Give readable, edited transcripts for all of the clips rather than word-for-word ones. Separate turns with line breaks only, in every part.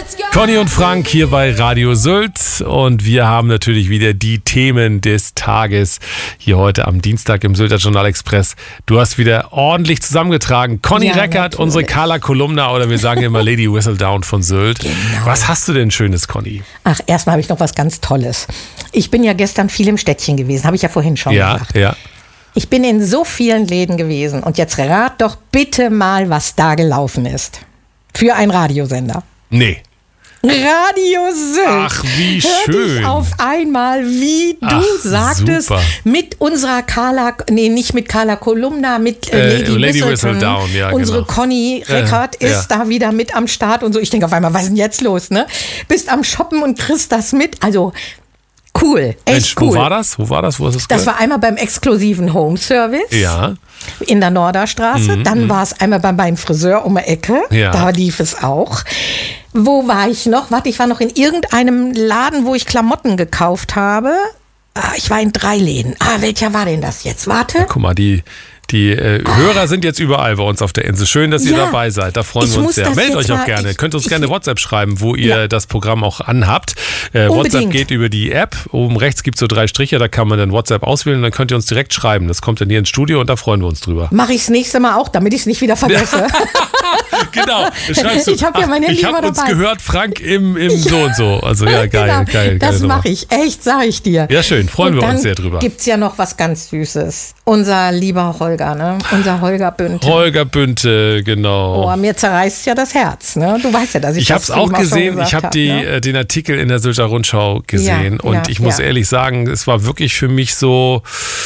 Conny und Frank hier bei Radio Sylt und wir haben natürlich wieder die Themen des Tages hier heute am Dienstag im Sylter Journal Express. Du hast wieder ordentlich zusammengetragen. Conny Reckert, natürlich. Unsere Carla Kolumna oder wir sagen immer Lady Whistledown von Sylt.
Genau.
Was hast du denn Schönes, Conny?
Ach, erstmal habe ich noch was ganz Tolles. Ich bin ja gestern viel im Städtchen gewesen, habe ich ja vorhin schon gesagt.
Ja.
Ich bin in so vielen Läden gewesen und jetzt rat doch bitte mal, was da gelaufen ist. Für einen Radiosender.
Nee.
Radio Sylt.
Ach, wie schön.
Hör dich auf einmal, wie du sagtest,
super.
mit unserer nicht mit Carla Kolumna, mit Lady Whistledown. Ja,
genau.
Unsere Conny Reckert ist da wieder mit am Start und so. Ich denke auf einmal, was ist denn jetzt los, ne? Bist am Shoppen und kriegst das mit. Also, cool, echt
Mensch,
cool.
Wo war das? Wo hast du das
Das war einmal beim exklusiven Home Service.
Ja.
In der Norderstraße. Dann war es einmal bei meinem Friseur um die Ecke.
Ja.
Da lief es auch. Wo war ich noch? Warte, ich war noch in irgendeinem Laden, wo ich Klamotten gekauft habe. Ich war in 3 Läden. Welcher war denn das jetzt? Warte.
Guck mal, die Hörer sind jetzt überall bei uns auf der Insel. Schön, dass ihr dabei seid. Da freuen wir uns sehr. Meldet euch auch gerne. Könnt uns gerne WhatsApp schreiben, wo ihr das Programm auch anhabt. WhatsApp geht über die App. Oben rechts gibt es so 3 Striche, da kann man dann WhatsApp auswählen und dann könnt ihr uns direkt schreiben. Das kommt dann hier ins Studio und da freuen wir uns drüber.
Mache ich das nächste Mal auch, damit ich es nicht wieder vergesse.
Genau. Schreibst du,
ich habe ja mein Handy immer dabei.
Ich habe uns gehört, Frank im so und so. Also ja, geil.
Genau.
geil.
Das mache ich. Echt, sage ich dir.
Ja, schön. Freuen wir uns sehr drüber.
Gibt es ja noch was ganz Süßes. Unser lieber Holger, ne? Unser Holger Bünte.
Holger Bünte, genau.
Oh, mir zerreißt ja das Herz, ne? Du weißt ja, dass ich
habe es auch gesehen. Ich habe den Artikel in der Sylter Rundschau gesehen und ich muss ehrlich sagen, es war wirklich für mich so,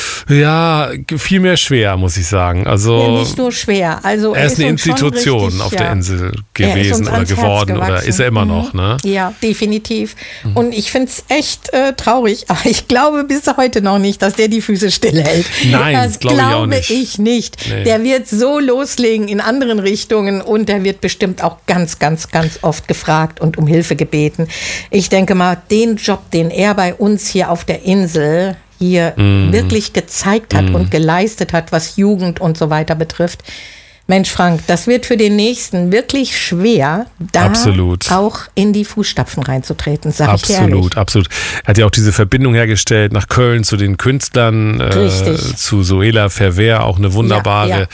viel mehr schwer, muss ich sagen. Also
nicht nur schwer. Also
er ist eine Institution auf der Insel gewesen oder geworden oder ist er immer noch, ne?
Ja, definitiv. Und ich finde es echt traurig. Aber ich glaube bis heute noch nicht, dass der die Füße stillhält.
Nein, das glaube ich auch nicht.
Ich nicht.
Nee.
Der wird so loslegen in anderen Richtungen und der wird bestimmt auch ganz, ganz, ganz oft gefragt und um Hilfe gebeten. Ich denke mal, den Job, den er bei uns hier auf der Insel hier wirklich gezeigt hat und geleistet hat, was Jugend und so weiter betrifft. Mensch, Frank, das wird für den Nächsten wirklich schwer, da auch in die Fußstapfen reinzutreten, sag ich dir ehrlich.
Absolut. Er hat ja auch diese Verbindung hergestellt nach Köln zu den Künstlern, zu Zoela Verweer, auch eine wunderbare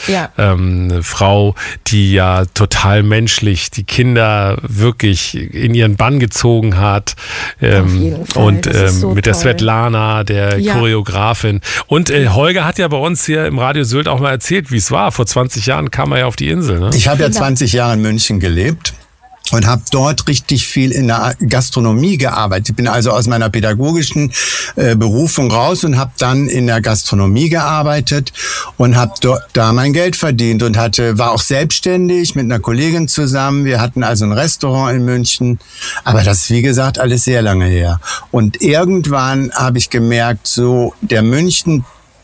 Frau, die ja total menschlich die Kinder wirklich in ihren Bann gezogen hat.
Auf jeden Fall.
Und
so
mit der
toll.
Svetlana, der Choreografin. Und Holger hat ja bei uns hier im Radio Sylt auch mal erzählt, wie es war. Vor 20 Jahren kam er ja auf die Insel, ne?
Ich habe ja 20 Jahre in München gelebt und habe dort richtig viel in der Gastronomie gearbeitet. Ich bin also aus meiner pädagogischen Berufung raus und habe dann in der Gastronomie gearbeitet und habe da mein Geld verdient und war auch selbstständig mit einer Kollegin zusammen. Wir hatten also ein Restaurant in München, aber das ist wie gesagt alles sehr lange her. Und irgendwann habe ich gemerkt, so der München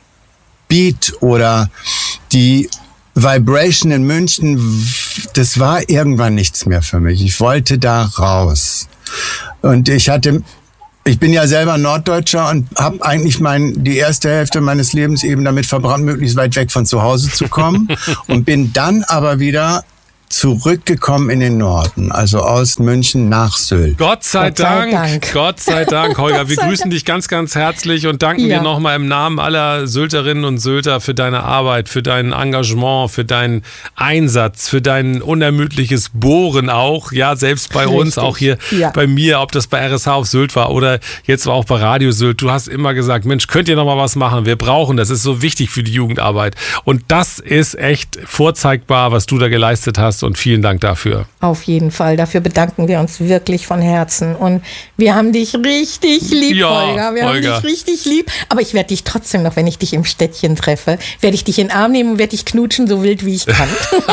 Beat oder die Vibration in München, das war irgendwann nichts mehr für mich. Ich wollte da raus. Und ich bin ja selber Norddeutscher und habe eigentlich die erste Hälfte meines Lebens eben damit verbracht, möglichst weit weg von zu Hause zu kommen. Und bin dann aber wieder zurückgekommen in den Norden, also aus München nach Sylt.
Gott sei Dank, Holger. Wir grüßen dich ganz, ganz herzlich und danken dir nochmal im Namen aller Sylterinnen und Sylter für deine Arbeit, für dein Engagement, für deinen Einsatz, für dein unermüdliches Bohren auch. Ja, selbst bei uns, auch hier bei mir, ob das bei RSH auf Sylt war oder jetzt auch bei Radio Sylt. Du hast immer gesagt, Mensch, könnt ihr nochmal was machen? Wir brauchen das. Ist so wichtig für die Jugendarbeit. Und das ist echt vorzeigbar, was du da geleistet hast. Und vielen Dank dafür.
Auf jeden Fall. Dafür bedanken wir uns wirklich von Herzen. Und wir haben dich richtig lieb, Holger. Wir haben dich richtig lieb. Aber ich werde dich trotzdem noch, wenn ich dich im Städtchen treffe, werde ich dich in den Arm nehmen und werde dich knutschen, so wild wie ich kann.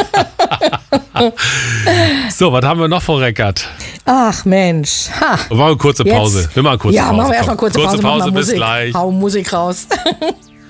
So, was haben wir noch, Frau Reckert?
Ach Mensch.
Wir machen eine kurze Pause. Wir machen eine kurze Pause.
Ja, machen wir erstmal eine kurze Pause.
Bis gleich.
Hau Musik raus.